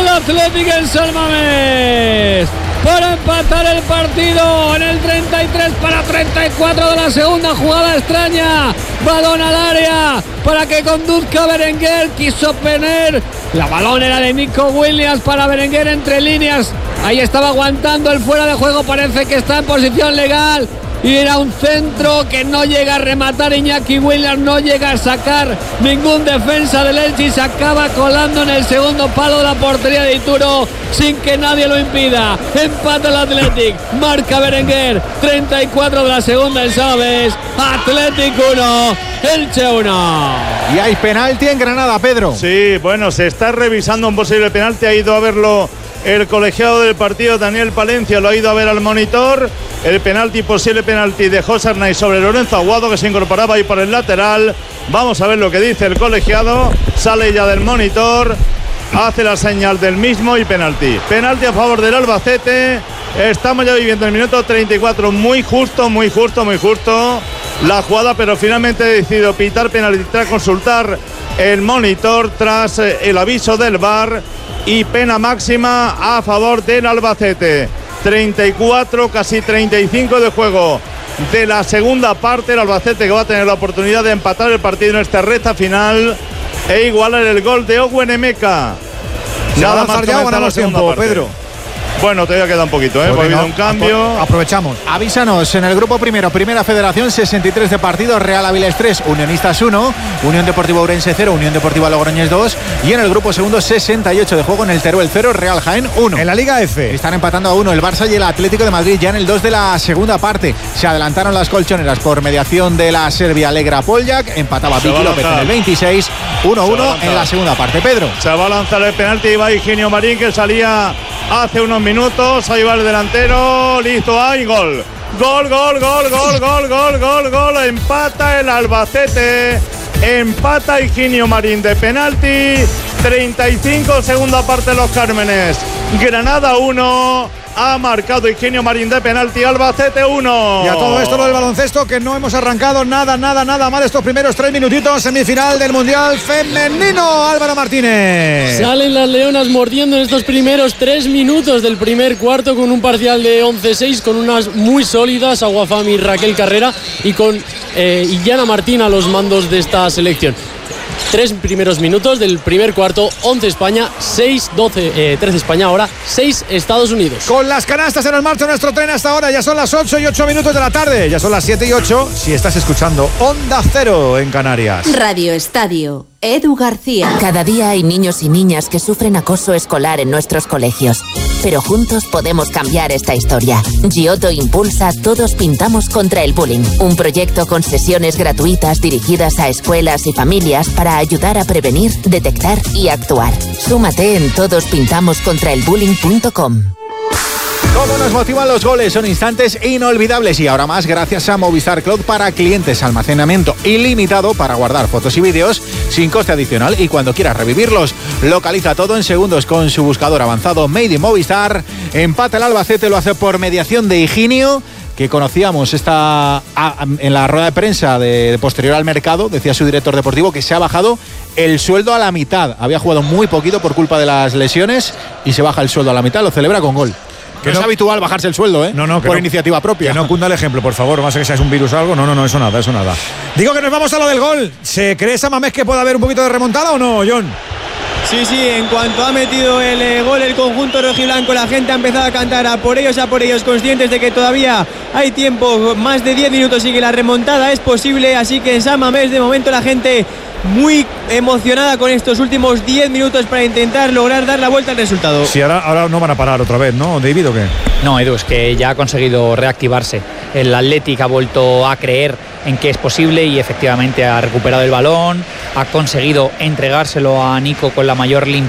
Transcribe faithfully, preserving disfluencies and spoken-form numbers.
Athletic en San Mamés para empatar el partido en el treinta y tres para treinta y cuatro de la segunda. Jugada extraña, balón al área para que conduzca Berenguer, quiso poner, la balón era de Nico Williams para Berenguer entre líneas, ahí estaba aguantando el fuera de juego, parece que está en posición legal. Y era un centro que no llega a rematar Iñaki Williams, no llega a sacar ningún defensa del Elche y se acaba colando en el segundo palo de la portería de Ituro sin que nadie lo impida. Empata el Athletic, marca Berenguer, treinta y cuatro de la segunda en Sabes. Athletic uno, Elche uno. Y hay penalti en Granada, Pedro. Sí, bueno, se está revisando un posible penalti, ha ido a verlo el colegiado del partido, Daniel Palencia, lo ha ido a ver al monitor. El penalti, posible penalti de José Arnaiz sobre Lorenzo Aguado, que se incorporaba ahí por el lateral. Vamos a ver lo que dice el colegiado. Sale ya del monitor, hace la señal del mismo y penalti. Penalti a favor del Albacete. Estamos ya viviendo el minuto treinta y cuatro. Muy justo, muy justo, muy justo la jugada, pero finalmente ha decidido pitar penalti tras consultar el monitor, tras el aviso del V A R, y pena máxima a favor del Albacete. treinta y cuatro, casi treinta y cinco de juego de la segunda parte. El Albacete que va a tener la oportunidad de empatar el partido en esta recta final e igualar el gol de Owen Emeka. Nada más ya ganamos tiempo, parte. Pedro. Bueno, todavía queda un poquito, ¿eh? Pues ha habido un cambio. Aprovechamos. Avísanos, en el grupo primero, Primera Federación, sesenta y tres de partidos, Real Avilés tres, Unionistas uno, Unión Deportiva Ourense cero, Unión Deportiva Logroñés dos, y en el grupo segundo, sesenta y ocho de juego, en el Teruel cero, Real Jaén uno. En la Liga F están empatando a uno el Barça y el Atlético de Madrid ya en el dos de la segunda parte. Se adelantaron las colchoneras por mediación de la serbia Alegra Poljak, empataba Vicky López en el veintiséis, uno uno en la segunda parte. Pedro. Se va a lanzar el penalti, iba Higinio Marín, que salía hace unos minutos, ahí va el delantero, listo, ahí, gol. Gol, gol, gol, gol, gol, gol, gol, gol, empata el Albacete, empata Higinio Marín de penalti, treinta y cinco, segunda parte de los Cármenes, Granada uno, ha marcado Higinio Marín de penalti, Albacete uno. Y a todo esto lo del baloncesto, que no hemos arrancado nada, nada, nada mal estos primeros tres minutitos, semifinal del Mundial Femenino. Álvaro Martínez. Salen las leonas mordiendo en estos primeros tres minutos del primer cuarto con un parcial de once seis, con unas muy sólidas, Aguafami y Raquel Carrera, y con eh, Illana Martín a los mandos de esta selección. Tres primeros minutos del primer cuarto, once España, seis, doce, eh, trece España ahora, seis Estados Unidos. Con las canastas se nos marcha nuestro tren hasta ahora, ya son las ocho y ocho minutos de la tarde, ya son las siete y ocho, si estás escuchando Onda Cero en Canarias. Radio Estadio, Edu García. Cada día hay niños y niñas que sufren acoso escolar en nuestros colegios, pero juntos podemos cambiar esta historia. Giotto impulsa Todos Pintamos contra el Bullying, un proyecto con sesiones gratuitas dirigidas a escuelas y familias para ayudar a prevenir, detectar y actuar. Súmate en todos pintamos contra el bullying punto com. ¿Cómo nos motivan los goles? Son instantes inolvidables y ahora más gracias a Movistar Cloud para clientes, almacenamiento ilimitado para guardar fotos y vídeos sin coste adicional y cuando quieras revivirlos. Localiza todo en segundos con su buscador avanzado Made in Movistar. Empata el Albacete, lo hace por mediación de Higinio, que conocíamos esta en la rueda de prensa de, de posterior al mercado, decía su director deportivo que se ha bajado el sueldo a la mitad. Había jugado muy poquito por culpa de las lesiones y se baja el sueldo a la mitad, lo celebra con gol. Que no, no es habitual bajarse el sueldo, ¿eh? No, no, por no, iniciativa propia. Que no cunda el ejemplo, por favor. Más que seas un virus o algo. No, no, no, eso nada, eso nada. Digo que nos vamos a lo del gol. ¿Se cree San Mamés que puede haber un poquito de remontada o no, John? Sí, sí, en cuanto ha metido el eh, gol el conjunto rojiblanco, la gente ha empezado a cantar a por ellos, a por ellos, conscientes de que todavía hay tiempo, más de diez minutos y que la remontada es posible, así que en San Mamés de momento la gente muy emocionada con estos últimos diez minutos para intentar lograr dar la vuelta al resultado. Sí, ahora, ahora no van a parar otra vez, ¿no, David, o qué? No, Edu, es que ya ha conseguido reactivarse. El Athletic ha vuelto a creer en que es posible y efectivamente ha recuperado el balón, ha conseguido entregárselo a Nico con la mayor limpieza